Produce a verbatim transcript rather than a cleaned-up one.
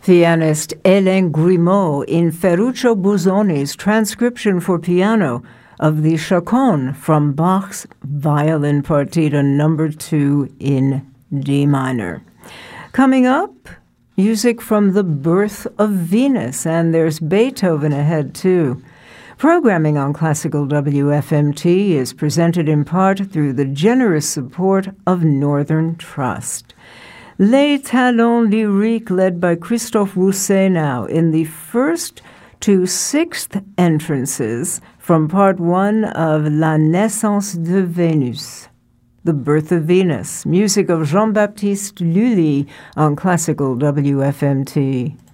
Pianist Hélène Grimaud in Ferruccio Busoni's transcription for piano of the Chaconne from Bach's Violin Partita number two in D minor. Coming up, music from The Birth of Venus, and there's Beethoven ahead too. Programming on Classical W F M T is presented in part through the generous support of Northern Trust. Les Talents Lyriques, led by Christophe Rousset now, in the first to sixth entrances from part one of La Naissance de Vénus, The Birth of Venus, music of Jean-Baptiste Lully on Classical W F M T.